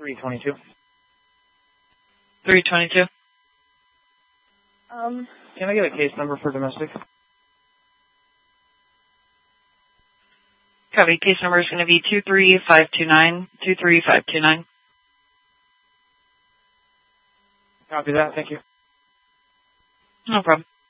322. 322. Can I get a case number for domestic? Copy. Case number is going to be 23529. 23529. Copy that. Thank you. No problem.